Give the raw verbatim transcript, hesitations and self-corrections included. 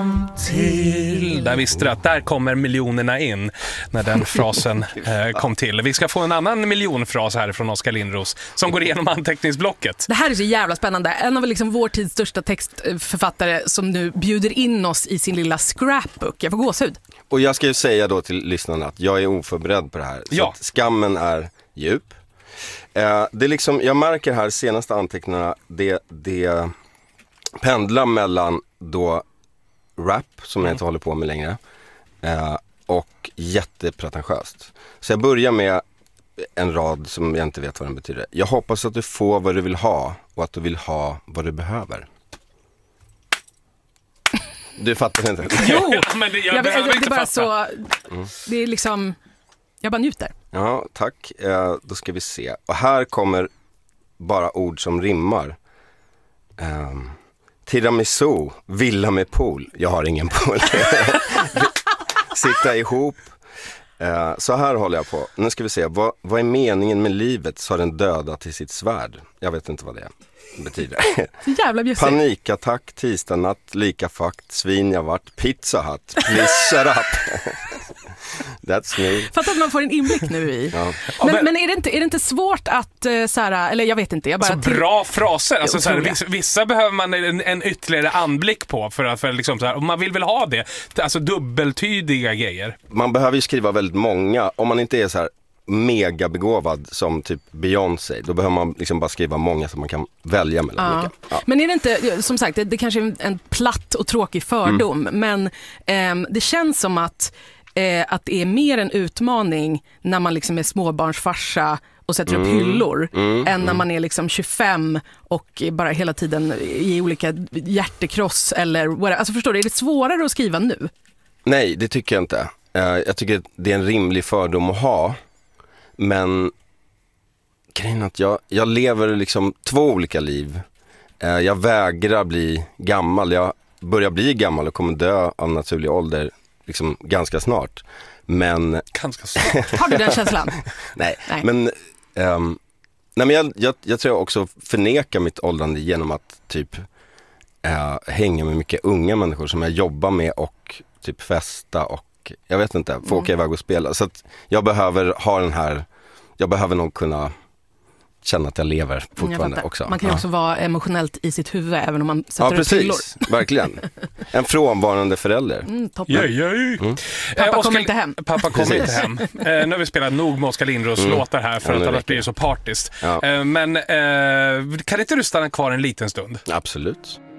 fram till. Där visste du att där kommer miljonerna in när den frasen eh, kom till. Vi ska få en annan miljonfras här från Oskar Lindros som går igenom anteckningsblocket. Det här är så jävla spännande. En av liksom vår tids största textförfattare som nu bjuder in oss i sin lilla scrapbook. Jag får gåshud. Och jag ska ju säga då till lyssnarna att jag är oförberedd på det här. Så ja. att skammen är djup. Eh, det är liksom, jag märker här senaste anteckningarna, det, det pendlar mellan då rap, som jag inte håller på med längre, eh, och jättepretentiöst. Så jag börjar med en rad som jag inte vet vad den betyder. Jag hoppas att du får vad du vill ha och att du vill ha vad du behöver. Du fattar inte. Jo, ja, men det, jag jag, behöver det, inte det är bara fatta. så, det är liksom, jag bara njuter. Ja, tack. Eh, då ska vi se. Och här kommer bara ord som rimmar. Um, tiramisu, villa med pool. Jag har ingen pool. Sitta ihop. Uh, så här håller jag på. Nu ska vi se. Vad, vad är meningen med livet? Sa den döda till sitt svärd. Jag vet inte vad det betyder. Så jävla bjussig. Panikattack, tisdag natt, lika fakt, svin jag vart, pizza hut, please shut up. That's me. Fattar att man får en inblick nu i. Ja. Men, men, men är, det inte, är det inte svårt att uh, så här, eller jag vet inte. Jag bara alltså, till... bra fraser. Alltså, så här, Otroliga. vissa, vissa behöver man en, en ytterligare anblick på för att för liksom, så här, och man vill väl ha det. Alltså dubbeltydiga grejer. Man behöver ju skriva väldigt många. Om man inte är så här mega begåvad som typ Beyoncé, då behöver man liksom bara skriva många som man kan välja mellan. Ja. Olika. Ja. Men är det inte, som sagt, det, det kanske är en, en platt och tråkig fördom, mm. men eh, det känns som att eh, att det är mer en utmaning när man liksom är småbarnsfarsa och sätter mm. upp hyllor mm. än när mm. man är liksom tjugofem och bara hela tiden i olika hjärtekross eller whatever. Alltså förstår du, är det svårare att skriva nu? Nej, det tycker jag inte. Uh, jag tycker det är en rimlig fördom att ha. Men grejen är att jag, jag lever liksom två olika liv. Uh, jag vägrar bli gammal. Jag börjar bli gammal och kommer dö av naturlig ålder liksom ganska snart. Men... Ganska snart. Har du den känslan? nej, nej, men... Um, nej, men jag, jag, jag tror jag också förnekar mitt åldrande genom att typ uh, hänga med mycket unga människor som jag jobbar med och typ festa och jag vet inte, få åka iväg och spela. Så att jag behöver ha den här, jag behöver nog kunna känna att jag lever fortfarande jag också. Man kan ju ja. också vara emotionellt i sitt huvud även om man sätter ja, upp precis. hyllor. Verkligen. En frånvarande förälder. Mm, toppen. Yay, yay. Mm. Pappa eh, Oskar, kommer inte hem. Pappa kommer inte hem. Eh, nu har vi spelat nog med Oskar Lindros mm. låtar här för ja, att annars blir det så partiskt. Ja. Eh, men eh, kan inte du stanna kvar en liten stund? Absolut.